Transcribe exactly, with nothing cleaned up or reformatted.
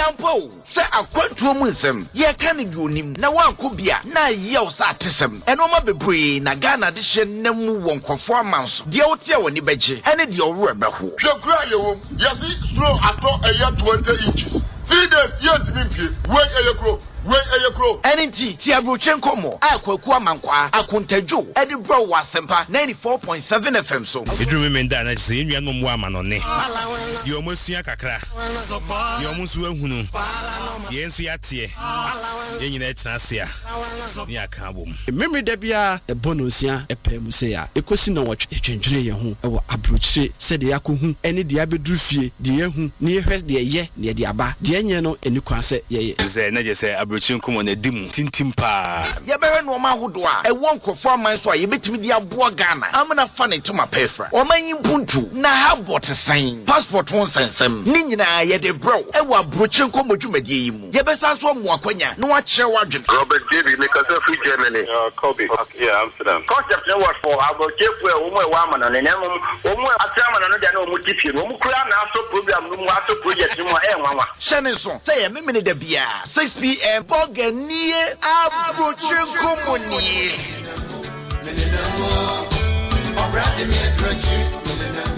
Yampo, say a quantum ye can do him. Now one could be a na yell satism. And no be bree, Nagana addition, no one conformance. The old year when you beji, and it your rubber. You cry, you see, slow at all a year twenty inches. Three days, yet to be wait a year grow. Wait a year grow. And indeed, Tiabrochenko mo, Aqua Mankwa, Akuntejo, Edinburgh was Sempa ninety-four point seven F M. So, it remember that I say, you are no woman on it. You almost see a cacra. You almost will who know. Yes, we are here. In that Nasia, near Kabum. Memory debia, a bonusia, a pemusea, a question of what you change your home, or abruche, said the Akuhu, any diabedrufi, the Yehu, near her, the ye, near the Abba, the Anyano, and you can say, yes, I say, Abruchin come on a dim, tintimpa. Yaberan Woma Hudwa, I won't conform my soy, you bet me the Abua Ghana. I'm not funny to my pefra. Or my Buntu, now how bought a sign, passport won't send some, Nina, yet a bro, I will Bruchin come to Medium. Yabesas one Wakwanya, no watch your wagon. Robert David, because of free Germany. Uh, Kobe. Yeah, Amsterdam. Concept network for our chief woman and then woman, a chairman and no Mutipi, Mukran, also program, no matter project, no more. Shannon, say a minute of beer, six p m. Bogan near Abruchin Company.